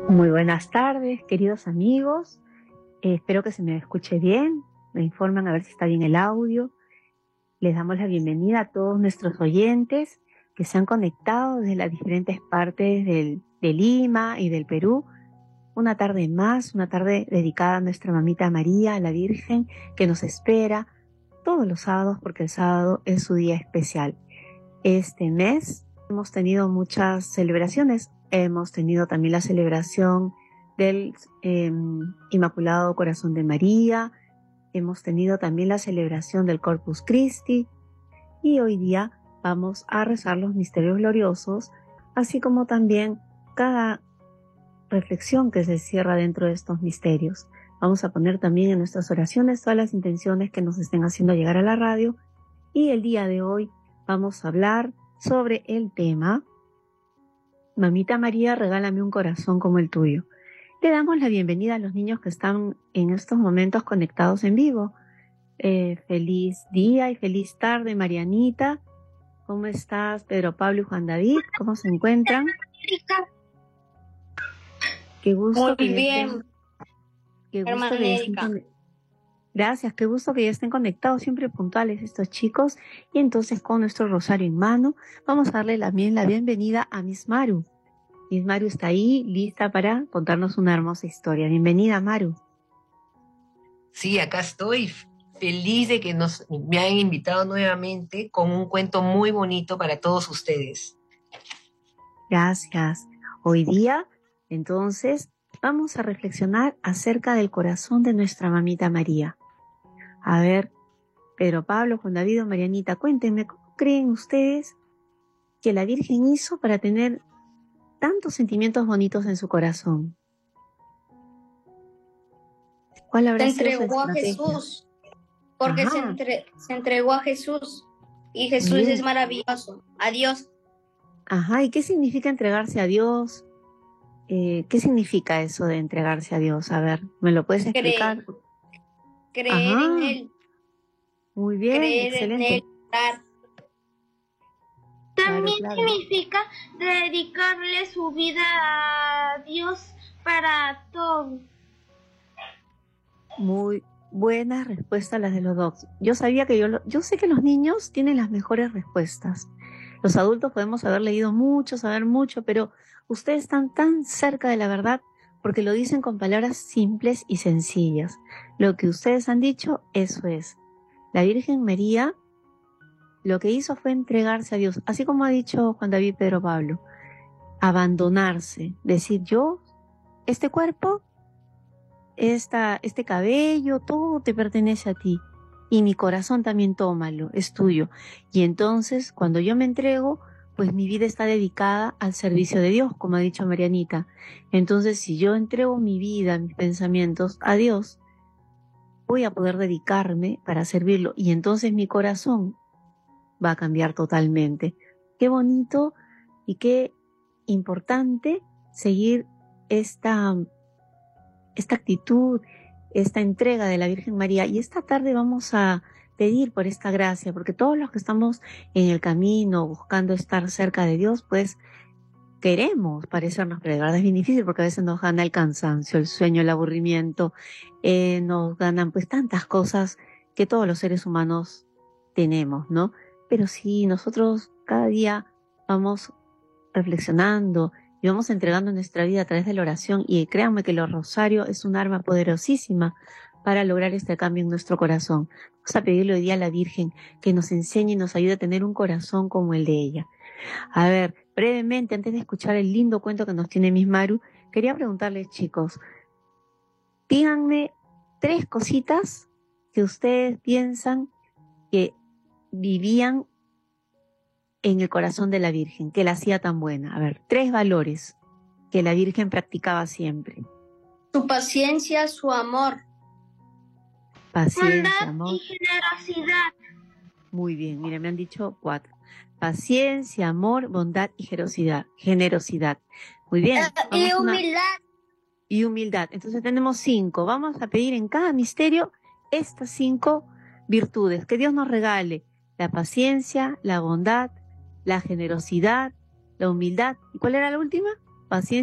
Muy buenas tardes, queridos amigos. Espero que se me escuche bien. Me informan a ver si está bien el audio. Les damos la bienvenida a todos nuestros oyentes que se han conectado desde las diferentes partes de Lima y del Perú. Una tarde más, una tarde dedicada a nuestra mamita María, a la Virgen, que nos espera todos los sábados porque el sábado es su día especial. Este mes hemos tenido muchas celebraciones. Hemos tenido también la celebración del Inmaculado Corazón de María. Hemos tenido también la celebración del Corpus Christi. Y hoy día vamos a rezar los misterios gloriosos, así como también cada reflexión que se cierra dentro de estos misterios. Vamos a poner también en nuestras oraciones todas las intenciones que nos estén haciendo llegar a la radio. Y el día de hoy vamos a hablar sobre el tema Mamita María, regálame un corazón como el tuyo. Le damos la bienvenida a los niños que están en estos momentos conectados en vivo. Feliz día y feliz tarde, Marianita. ¿Cómo estás, Pedro Pablo y Juan David? ¿Cómo se encuentran? Qué gusto Muy que ya bien, estén, qué gusto hermana que ya estén Erika. Gracias, qué gusto que ya estén conectados, siempre puntuales estos chicos. Y entonces con nuestro rosario en mano, vamos a darle también la bienvenida a Miss Maru. Miss Maru está ahí, lista para contarnos una hermosa historia. Bienvenida, Maru. Sí, acá estoy, feliz de que me hayan invitado nuevamente con un cuento muy bonito para todos ustedes. Gracias. Hoy día, entonces, vamos a reflexionar acerca del corazón de nuestra mamita María. A ver, Pedro Pablo, Juan David o Marianita, cuéntenme, ¿cómo creen ustedes que la Virgen hizo para tener tantos sentimientos bonitos en su corazón? ¿Cuál habrá Se sido su entregó a estrategia? Jesús, porque se Ajá, entregó a Jesús y muy Jesús es bien. maravilloso. Adiós. Ajá, ¿y qué significa entregarse a Dios? ¿Qué significa eso de entregarse a Dios? A ver, ¿me lo puedes explicar? Creer en Ajá, Él, muy bien, creer en Él. excelente. Orar. Claro, También claro. significa dedicarle su vida a Dios para todo. Muy buenas respuestas las de los dos. Yo sabía que yo sé que los niños tienen las mejores respuestas. Los adultos podemos haber leído mucho, saber mucho, pero ustedes están tan cerca de la verdad porque lo dicen con palabras simples y sencillas. Lo que ustedes han dicho, eso es. La Virgen María lo que hizo fue entregarse a Dios, así como ha dicho Juan David Pedro Pablo, abandonarse, decir yo, este cuerpo, este cabello, todo te pertenece a ti y mi corazón también tómalo, es tuyo. Y entonces cuando yo me entrego, pues mi vida está dedicada al servicio de Dios, como ha dicho Marianita. Entonces si yo entrego mi vida, mis pensamientos a Dios, voy a poder dedicarme para servirlo y entonces mi corazón va a cambiar totalmente. Qué bonito y qué importante seguir esta actitud, esta entrega de la Virgen María. Y esta tarde vamos a pedir por esta gracia, porque todos los que estamos en el camino buscando estar cerca de Dios, pues queremos parecernos, pero de verdad es bien difícil porque a veces nos gana el cansancio, el sueño, el aburrimiento, nos ganan pues tantas cosas que todos los seres humanos tenemos, ¿no? Pero si nosotros cada día vamos reflexionando y vamos entregando nuestra vida a través de la oración, y créanme que el rosario es un arma poderosísima para lograr este cambio en nuestro corazón. Vamos a pedirle hoy día a la Virgen que nos enseñe y nos ayude a tener un corazón como el de ella. A ver, brevemente, antes de escuchar el lindo cuento que nos tiene Miss Maru, quería preguntarles, chicos, díganme 3 cositas que ustedes piensan que vivían en el corazón de la Virgen, que la hacía tan buena. A ver, 3 valores que la Virgen practicaba siempre. Su paciencia, su amor. Paciencia, Bondad amor. y generosidad. Muy bien, mire, me han dicho 4. Paciencia, amor, bondad y generosidad. Muy bien. Y humildad. Y humildad. Entonces tenemos 5. Vamos a pedir en cada misterio estas 5 virtudes. Que Dios nos regale la paciencia, la bondad, la generosidad, la humildad. ¿Y cuál era la última? Paciencia.